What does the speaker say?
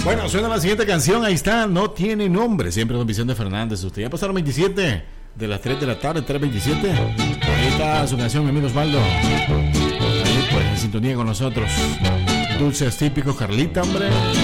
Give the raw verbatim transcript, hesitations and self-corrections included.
Bueno, suena la siguiente canción. Ahí está, No Tiene Nombre. Siempre don Vicente Fernández. Usted ya pasaron veintisiete de las tres de la tarde, tres veintisiete. Ahí está su canción, mi amigo Osvaldo. Ahí pues en sintonía con nosotros. Dulces típicos, Carlita, hombre.